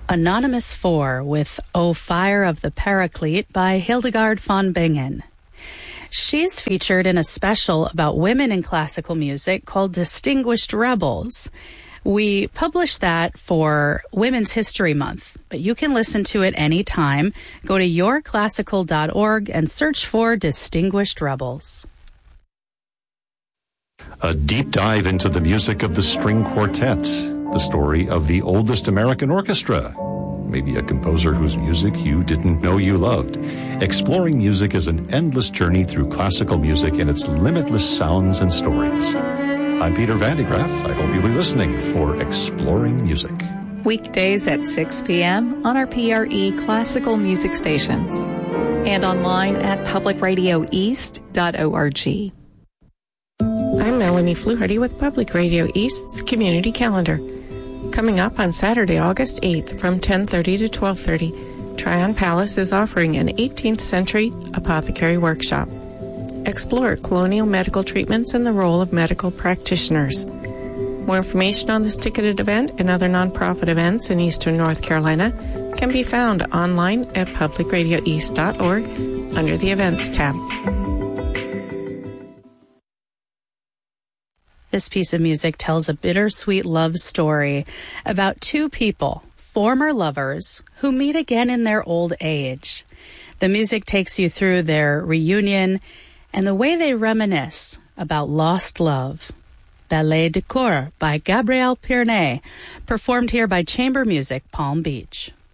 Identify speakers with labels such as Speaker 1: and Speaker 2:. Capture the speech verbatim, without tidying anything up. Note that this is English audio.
Speaker 1: Anonymous four with O Fire of the Paraclete by Hildegard von Bingen. She's featured in a special about women in classical music called Distinguished Rebels. We published that for Women's History Month, but you can listen to it anytime. Go to your classical dot org and search for Distinguished Rebels.
Speaker 2: A deep dive into the music of the string quartet, the story of the oldest American orchestra, maybe a composer whose music you didn't know you loved. Exploring music is an endless journey through classical music and its limitless sounds and stories. I'm Peter Van de Graaff. I hope you'll be listening for Exploring Music.
Speaker 3: Weekdays at six p.m. on our P R E classical music stations and online at public radio east dot org.
Speaker 4: I'm Melanie Fluharty with Public Radio East's Community Calendar. Coming up on Saturday, August eighth from ten thirty to twelve thirty, Tryon Palace is offering an eighteenth century apothecary workshop. Explore colonial medical treatments and the role of medical practitioners. More information on this ticketed event and other nonprofit events in Eastern North Carolina can be found online at public radio east dot org under the Events tab.
Speaker 1: This piece of music tells a bittersweet love story about two people, former lovers, who meet again in their old age. The music takes you through their reunion and the way they reminisce about lost love. Ballet de Coeur by Gabrielle Pierney, performed here by Chamber Music Palm Beach.